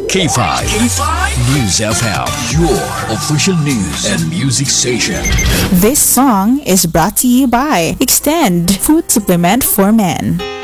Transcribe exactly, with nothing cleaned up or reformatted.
K five. K five News F M, your official news and music station. This song is brought to you by Extend Food Supplement for Men.